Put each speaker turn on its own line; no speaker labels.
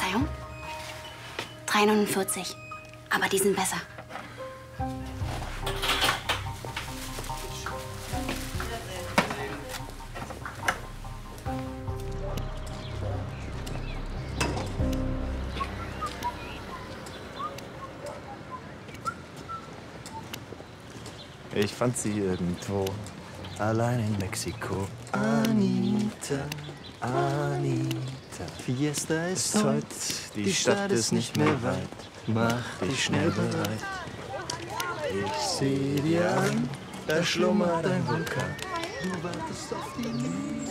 Verzeihung? 3,49. Aber die sind besser.
Ich fand sie irgendwo allein in Mexiko. Anita, Anita. Fiesta ist heute, die Stadt ist nicht mehr weit. Mach dich schnell bereit. Ich seh dir an, da schlummert ein Vulkan. Du wartest auf die Liebe.